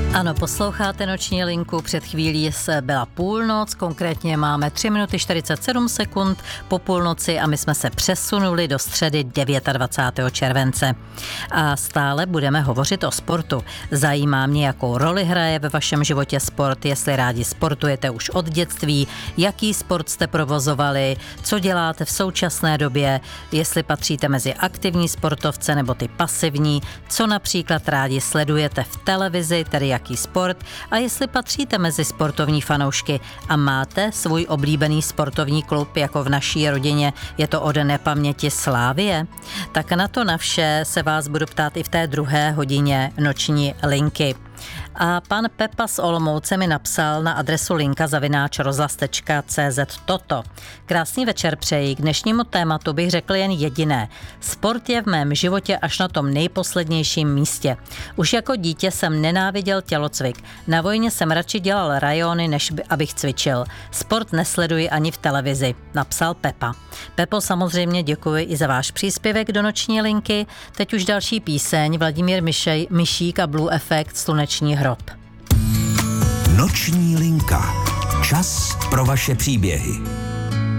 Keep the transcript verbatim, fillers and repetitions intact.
Ano, posloucháte Noční linku, před chvílí se byla půlnoc, konkrétně máme tři minuty čtyřicet sedm sekund po půlnoci a my jsme se přesunuli do středy dvacátého devátého července. A stále budeme hovořit o sportu. Zajímá mě, jakou roli hraje ve vašem životě sport, jestli rádi sportujete už od dětství, jaký sport jste provozovali, co děláte v současné době, jestli patříte mezi aktivní sportovce nebo ty pasivní, co například rádi sledujete v televizi, tedy jaký sport, a jestli patříte mezi sportovní fanoušky a máte svůj oblíbený sportovní klub, jako v naší rodině je to od nepaměti Slavie, tak na to na vše se vás budu ptát i v té druhé hodině Noční linky. A pan Pepa z Olomouce mi napsal na adresu linka zavináč rozhlas tečka cé zet toto. Krásný večer přeji. K dnešnímu tématu bych řekl jen jediné. Sport je v mém životě až na tom nejposlednějším místě. Už jako dítě jsem nenáviděl tělocvik. Na vojně jsem radši dělal rajony, než by, abych cvičil. Sport nesleduji ani v televizi, napsal Pepa. Pepo, samozřejmě děkuji i za váš příspěvek do Noční linky. Teď už další píseň, Vladimír Mišej, Mišík a Blue Effect, Sluneční hrob. Noční linka. Čas pro vaše příběhy.